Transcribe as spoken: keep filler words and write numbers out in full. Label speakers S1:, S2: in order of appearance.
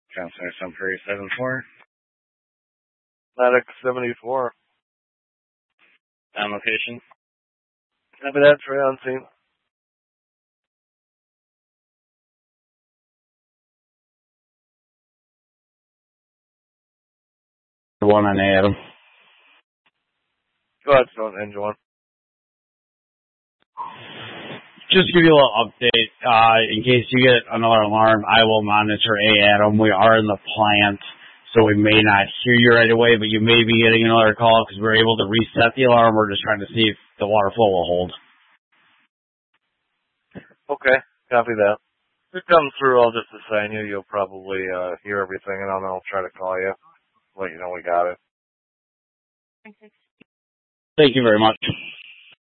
S1: Counselor Sumphrey seven four.
S2: Medic seventy-four.
S1: On location.
S2: Copy that, Trey on scene.
S3: One on Adam.
S2: Go ahead, Stone, engine one.
S3: Just give you a little update. Uh, in case you get another alarm, I will monitor A Adam. We are in the plant, so we may not hear you right away, but you may be getting another call because we're able to reset the alarm. We're just trying to see if the water flow will hold.
S2: Okay, copy that. If it comes through, I'll just assign you. You'll probably uh, hear everything, and then I'll try to call you. Let you know we got it.
S3: Thank you very much.